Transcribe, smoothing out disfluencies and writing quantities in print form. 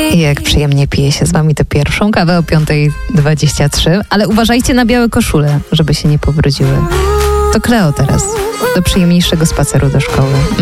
I jak przyjemnie pije się z wami tę pierwszą kawę o 5:23, ale uważajcie na białe koszule, żeby się nie pobrudziły. To Kleo teraz, do przyjemniejszego spaceru do szkoły.